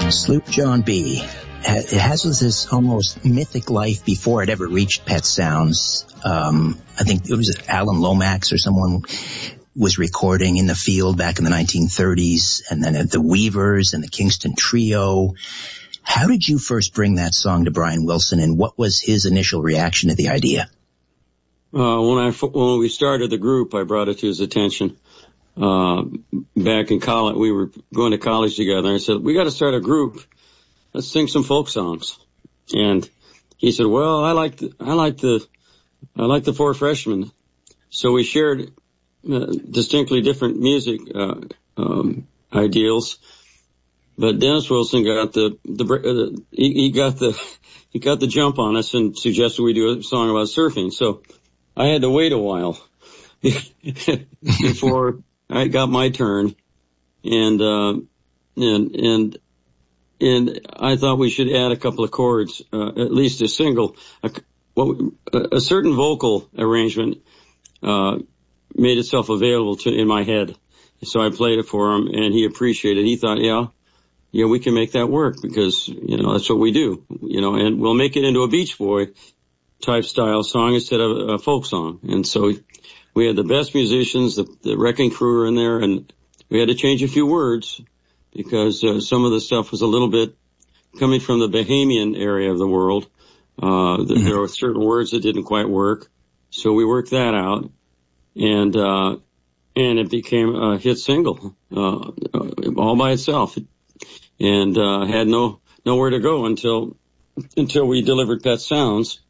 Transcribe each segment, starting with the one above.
Sloop John B. It has this almost mythic life before it ever reached Pet Sounds. I think it was Alan Lomax or someone was recording in the field back in the 1930s, and then the Weavers and the Kingston Trio. How did you first bring that song to Brian Wilson, and what was his initial reaction to the idea? When we started the group, I brought it to his attention. Back in college, we were going to college together, and I said, we got to start a group. Let's sing some folk songs. And he said, well, I like the Four Freshmen. So we shared distinctly different music ideals. But Dennis Wilson got he got the jump on us and suggested we do a song about surfing. So I had to wait a while before I got my turn, and I thought we should add a couple of chords, at least a single. A certain vocal arrangement made itself available in my head, so I played it for him, and he appreciated it. He thought, yeah, we can make that work because that's what we do, and we'll make it into a Beach Boy type style song instead of a folk song. And so we had the best musicians, the wrecking crew were in there, and we had to change a few words because some of the stuff was a little bit coming from the Bahamian area of the world. There were certain words that didn't quite work, so we worked that out, and it became a hit single all by itself, and had nowhere to go until we delivered Pet Sounds,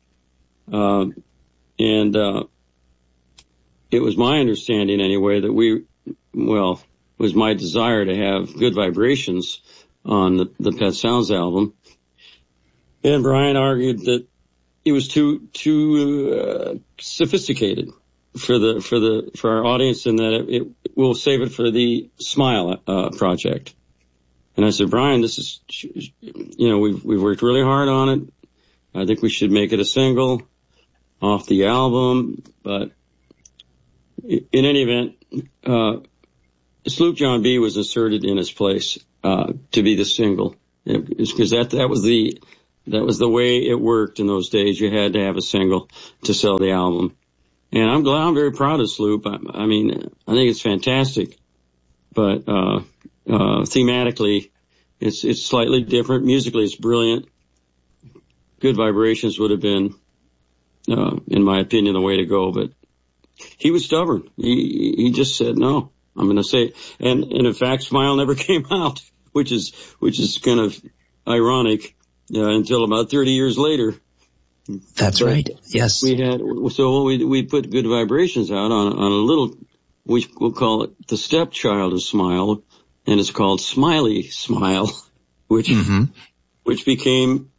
and it was my understanding anyway that it was my desire to have Good Vibrations on the Pet Sounds album. And Brian argued that it was too sophisticated for our audience, and that it will save it for the Smile project. And I said, Brian, this is, we've worked really hard on it. I think we should make it a single off the album, but in any event, Sloop John B was inserted in its place to be the single, because that was the way it worked in those days. You had to have a single to sell the album, and I'm very proud of Sloop. I mean, I think it's fantastic, but thematically, it's slightly different. Musically, it's brilliant. Good Vibrations would have been, in my opinion, the way to go, but he was stubborn. He just said no. I'm going to say, and in fact, Smile never came out, which is kind of ironic, until about 30 years later. That's right. Yes. We put Good Vibrations out on a little, we'll call it the stepchild of Smile, and it's called Smiley Smile, which became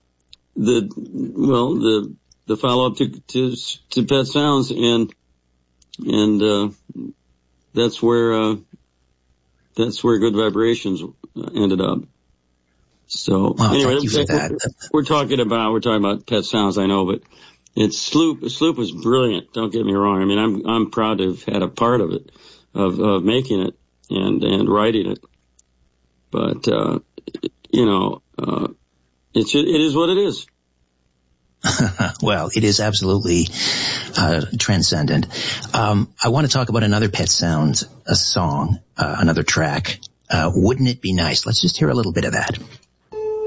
the follow-up to Pet Sounds, and that's where Good Vibrations ended up. So anyway, we're talking about Pet Sounds, I know, but it's Sloop. Sloop was brilliant. Don't get me wrong. I mean, I'm proud to have had a part of it, of making it and writing it. But it is what it is. Well, it is absolutely transcendent. I want to talk about another Pet Sounds song, another track. Wouldn't It Be Nice? Let's just hear a little bit of that.